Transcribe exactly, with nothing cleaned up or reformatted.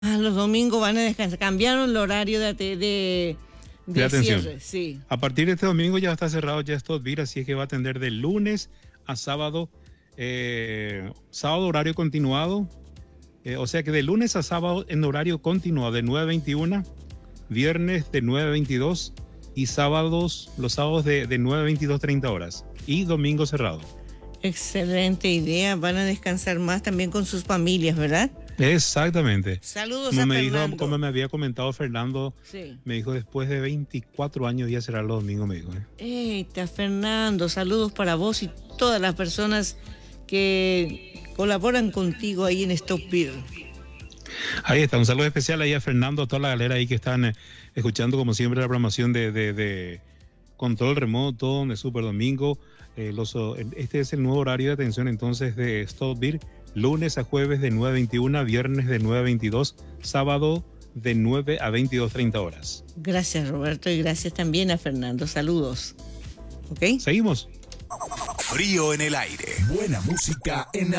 Ah, los domingos van a descansar. Cambiaron el horario de, de, de, de atención. cierre, sí. A partir de este domingo ya está cerrado ya Stotbeer, así es que va a atender de lunes a sábado, eh, sábado horario continuado, eh, o sea que de lunes a sábado en horario continuado de nueve a veintiuna, viernes de nueve a veintidós y sábados, los sábados de, de nueve a veintidós, treinta horas y domingo cerrado. Excelente idea, van a descansar más también con sus familias, ¿verdad? Exactamente. Saludos como a me Fernando. Dijo, como me había comentado Fernando, sí. Me dijo después de veinticuatro años ya será los domingos, me dijo. ¿eh? Eita, Fernando, saludos para vos y todas las personas que colaboran contigo ahí en Stotbeer. Ahí está, un saludo especial ahí a Fernando, a toda la galera ahí que están eh, escuchando como siempre la programación de, de, de Control Remoto, de Super Domingo. Eh, los, este es el nuevo horario de atención entonces de Stotbeer, lunes a jueves de nueve a veintiuna, viernes de nueve a veintidós, sábado de nueve a veintidós, treinta horas. Gracias, Roberto, y gracias también a Fernando. Saludos. ¿Ok? Seguimos. Frío en el aire. Buena música en